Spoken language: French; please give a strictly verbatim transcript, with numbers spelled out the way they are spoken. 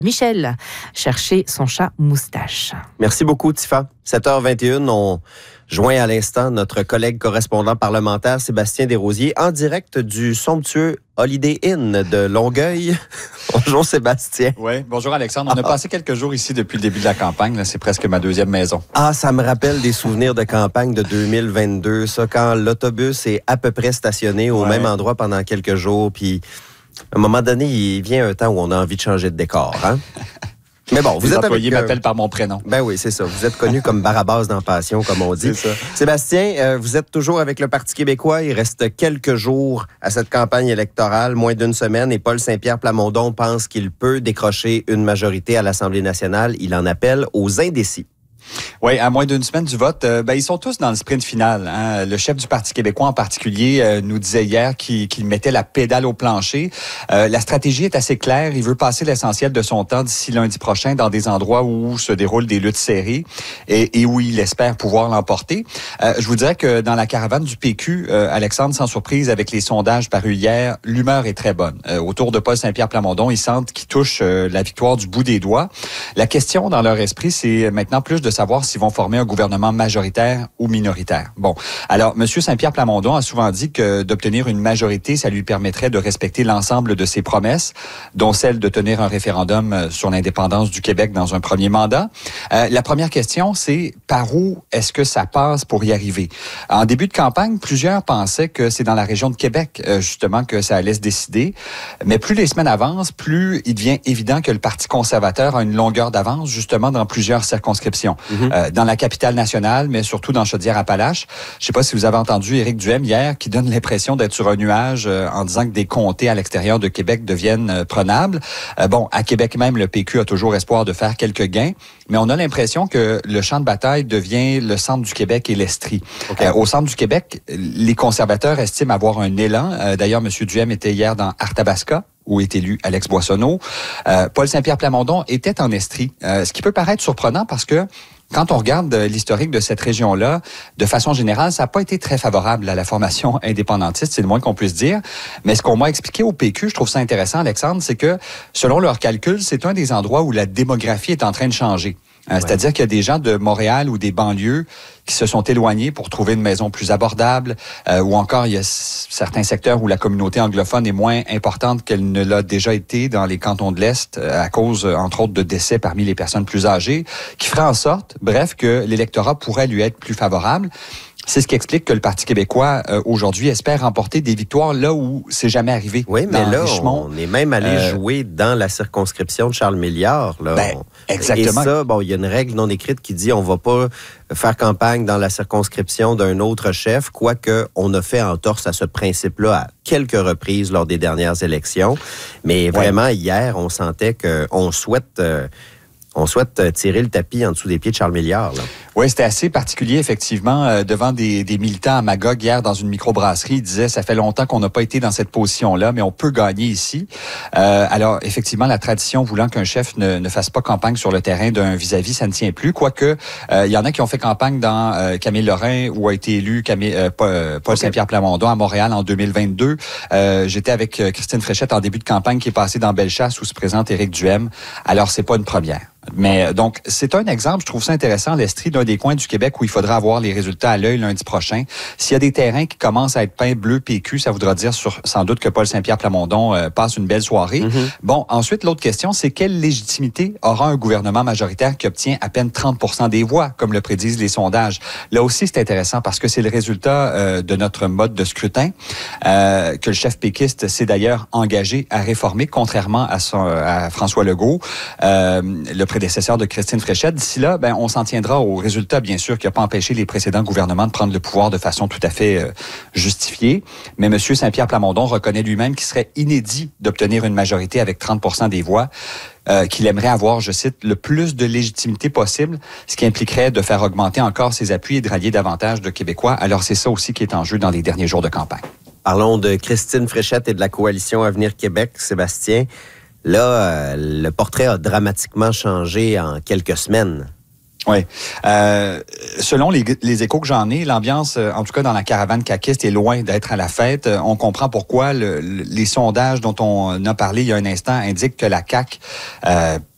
Michel chercher son chat Moustache. Merci beaucoup, Tifa. sept heures vingt et une, on joint à l'instant notre collègue correspondant parlementaire Sébastien Desrosiers en direct du somptueux Holiday Inn de Longueuil. Bonjour Sébastien. Oui, bonjour Alexandre. On a passé quelques jours ici depuis le début de la campagne. Là, c'est presque ma deuxième maison. Ah, ça me rappelle des souvenirs de campagne de deux mille vingt-deux. Ça, quand l'autobus est à peu près stationné au ouais. même endroit pendant quelques jours, puis à un moment donné, il vient un temps où on a envie de changer de décor, hein? Mais bon, vous Les êtes employés avec, euh... m'appellent par mon prénom. Ben oui, c'est ça. Vous êtes connu comme Barabas dans Passion, comme on dit. C'est ça. Sébastien, euh, vous êtes toujours avec le Parti québécois. Il reste quelques jours à cette campagne électorale, moins d'une semaine, et Paul Saint-Pierre Plamondon pense qu'il peut décrocher une majorité à l'Assemblée nationale. Il en appelle aux indécis. Oui, à moins d'une semaine du vote, euh, ben, ils sont tous dans le sprint final. Hein. Le chef du Parti québécois en particulier euh, nous disait hier qu'il, qu'il mettait la pédale au plancher. Euh, la stratégie est assez claire. Il veut passer l'essentiel de son temps d'ici lundi prochain dans des endroits où se déroulent des luttes serrées et, et où il espère pouvoir l'emporter. Euh, je vous dirais que dans la caravane du P Q, euh, Alexandre, sans surprise, avec les sondages parus hier, l'humeur est très bonne. Euh, autour de Paul Saint-Pierre Plamondon, ils sentent qu'il touche euh, la victoire du bout des doigts. La question dans leur esprit, c'est maintenant plus de savoir s'ils vont former un gouvernement majoritaire ou minoritaire. Bon, alors, M. Saint-Pierre Plamondon a souvent dit que d'obtenir une majorité, ça lui permettrait de respecter l'ensemble de ses promesses, dont celle de tenir un référendum sur l'indépendance du Québec dans un premier mandat. Euh, la première question, c'est par où est-ce que ça passe pour y arriver? En début de campagne, plusieurs pensaient que c'est dans la région de Québec, euh, justement, que ça allait se décider. Mais plus les semaines avancent, plus il devient évident que le Parti conservateur a une longueur d'avance, justement, dans plusieurs circonscriptions. Mm-hmm. Euh, dans la capitale nationale, mais surtout dans Chaudière-Appalaches. Je ne sais pas si vous avez entendu Éric Duhem hier, qui donne l'impression d'être sur un nuage euh, en disant que des comtés à l'extérieur de Québec deviennent euh, prenables. Euh, bon, à Québec même, le P Q a toujours espoir de faire quelques gains, mais on a l'impression que le champ de bataille devient le centre du Québec et l'Estrie. Okay. Euh, au centre du Québec, les conservateurs estiment avoir un élan. Euh, d'ailleurs, M. Duhem était hier dans Arthabasca, où est élu Alex Boissonneau. Euh, Paul Saint-Pierre Plamondon était en Estrie, euh, ce qui peut paraître surprenant parce que quand on regarde l'historique de cette région-là, de façon générale, ça n'a pas été très favorable à la formation indépendantiste, c'est le moins qu'on puisse dire. Mais ce qu'on m'a expliqué au P Q, je trouve ça intéressant, Alexandre, c'est que, selon leurs calculs, c'est un des endroits où la démographie est en train de changer. Euh, ouais. C'est-à-dire qu'il y a des gens de Montréal ou des banlieues qui se sont éloignés pour trouver une maison plus abordable, euh, ou encore il y a s- certains secteurs où la communauté anglophone est moins importante qu'elle ne l'a déjà été dans les cantons de l'Est, euh, à cause, entre autres, de décès parmi les personnes plus âgées, qui ferait en sorte, bref, que l'électorat pourrait lui être plus favorable. C'est ce qui explique que le Parti québécois, euh, aujourd'hui, espère remporter des victoires là où c'est jamais arrivé. Oui, mais là, Richemont. on est même allé euh, jouer dans la circonscription de Charles Milliard. Là. Ben, exactement. Et ça, bon, il y a une règle non écrite qui dit on va pas faire campagne dans la circonscription d'un autre chef, quoique on a fait entorse à ce principe-là à quelques reprises lors des dernières élections. Mais vraiment, ouais. hier, on sentait qu'on souhaite... Euh, On souhaite tirer le tapis en dessous des pieds de Charles Milliard. Là. Oui, c'était assez particulier, effectivement. Euh, devant des, des militants à Magog hier dans une microbrasserie, ils disaient « ça fait longtemps qu'on n'a pas été dans cette position-là, mais on peut gagner ici euh, ». Alors, effectivement, la tradition voulant qu'un chef ne, ne fasse pas campagne sur le terrain d'un vis-à-vis, ça ne tient plus. Quoique, euh, il y en a qui ont fait campagne dans euh, Camille Lorrain, où a été élu Camille, euh, Paul, Paul okay. Saint-Pierre Plamondon à Montréal en deux mille vingt-deux. Euh, j'étais avec Christine Fréchette en début de campagne qui est passée dans Bellechasse, où se présente Éric Duhem. Alors, c'est pas une première. Mais donc, c'est un exemple, je trouve ça intéressant, l'Estrie, d'un des coins du Québec où il faudra avoir les résultats à l'œil lundi prochain. S'il y a des terrains qui commencent à être peints bleu P Q, ça voudra dire sur, sans doute que Paul Saint-Pierre Plamondon euh, passe une belle soirée. Mm-hmm. Bon, ensuite, l'autre question, c'est quelle légitimité aura un gouvernement majoritaire qui obtient à peine trente pour cent des voix, comme le prédisent les sondages? Là aussi, c'est intéressant parce que c'est le résultat euh, de notre mode de scrutin euh, que le chef péquiste s'est d'ailleurs engagé à réformer, contrairement à, son, à François Legault. Euh, le prédécesseur de Christine Fréchette. D'ici là, ben, on s'en tiendra au résultat, bien sûr, qui n'a pas empêché les précédents gouvernements de prendre le pouvoir de façon tout à fait euh, justifiée. Mais M. Saint-Pierre Plamondon reconnaît lui-même qu'il serait inédit d'obtenir une majorité avec trente pour cent des voix, euh, qu'il aimerait avoir, je cite, le plus de légitimité possible, ce qui impliquerait de faire augmenter encore ses appuis et de rallier davantage de Québécois. Alors, c'est ça aussi qui est en jeu dans les derniers jours de campagne. Parlons de Christine Fréchette et de la coalition Avenir Québec, Sébastien. Là, euh, le portrait a dramatiquement changé en quelques semaines. Oui. Euh, selon les, les échos que j'en ai, l'ambiance, en tout cas dans la caravane caquiste, est loin d'être à la fête. On comprend pourquoi le, le, les sondages dont on a parlé il y a un instant indiquent que la C A Q euh,